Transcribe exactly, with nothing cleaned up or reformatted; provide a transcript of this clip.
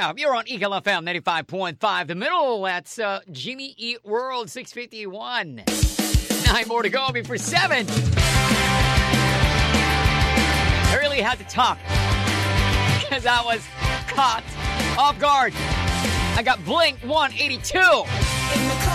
Yeah, you're on Eagle F M ninety-five point five. The middle, that's uh, Jimmy Eat World six fifty-one. Nine more to go before seven. I really had to talk because I was caught off guard. I got Blink one eighty-two.